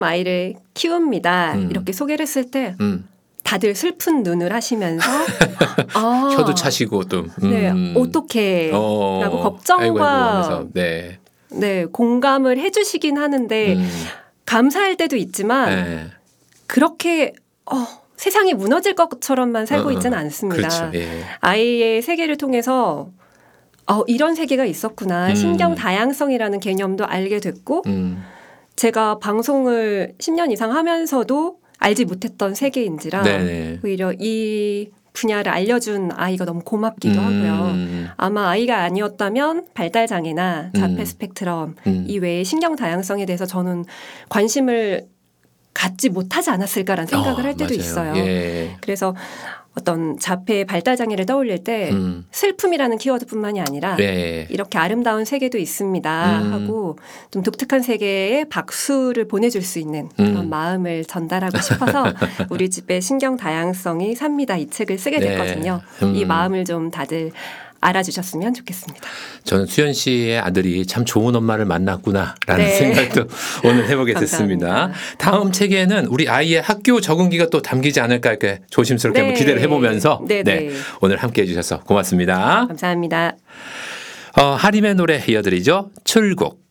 아이를 키웁니다. 이렇게 소개를 했을 때 다들 슬픈 눈을 하시면서 혀도 차시고 또 네, 어떻게 라고 걱정과 하면서, 네. 네, 공감을 해주시긴 하는데 감사할 때도 있지만 네. 그렇게 세상이 무너질 것처럼만 살고 있지는 않습니다. 그렇죠. 예. 아이의 세계를 통해서 이런 세계가 있었구나. 신경 다양성이라는 개념도 알게 됐고 제가 방송을 10년 이상 하면서도 알지 못했던 세계인지라 네네. 오히려 이 분야를 알려준 아이가 너무 고맙기도 하고요. 아마 아이가 아니었다면 발달장애나 자폐 스펙트럼 이외의 신경 다양성에 대해서 저는 관심을 갖지 못하지 않았을까라는 생각을 할 때도 맞아요. 있어요. 예. 그래서 어떤 자폐 발달장애를 떠올릴 때 슬픔이라는 키워드뿐만이 아니라 네. 이렇게 아름다운 세계도 있습니다 하고 좀 독특한 세계에 박수를 보내줄 수 있는 그런 마음을 전달하고 싶어서 우리 집의 신경 다양성이 삽니다 이 책을 쓰게 됐거든요. 이 마음을 좀 다들 알아주셨으면 좋겠습니다. 저는 수연 씨의 아들이 참 좋은 엄마를 만났구나라는 네. 생각도 오늘 해보게 됐습니다. 감사합니다. 다음 책에는 우리 아이의 학교 적응기가 또 담기지 않을까 이렇게 조심스럽게 네. 한번 기대를 해보면서 네, 네, 네. 오늘 함께해 주셔서 고맙습니다. 감사합니다. 하림의 노래 이어드리죠. 출국.